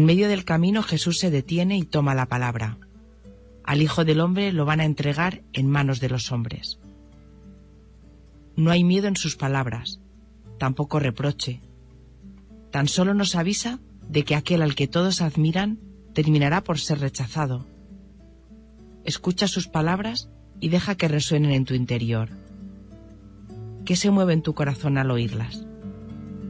En medio del camino Jesús se detiene y toma la palabra. Al Hijo del Hombre lo van a entregar en manos de los hombres. No hay miedo en sus palabras, tampoco reproche. Tan solo nos avisa de que aquel al que todos admiran terminará por ser rechazado. Escucha sus palabras y deja que resuenen en tu interior. ¿Qué se mueve en tu corazón al oírlas?